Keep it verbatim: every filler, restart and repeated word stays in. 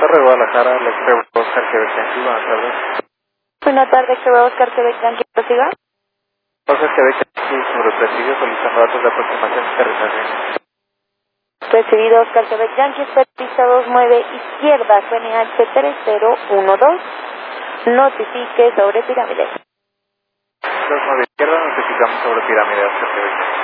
Torre Guadalajara, Electro Oscar Quebec Yankee, buenas tardes. Buenas tardes, que Oscar Quebec Yankee, ¿prosiga? Oscar Quebec Yankee, sobre presidio, solicitando datos de aproximación y aterrizaje. Recibido Oscar Quebec Yankee, pista dos nueve izquierda, C N H tres cero uno dos. Notifique sobre pirámides. dos nueve izquierda, notificamos sobre pirámide, Oscar Quebec.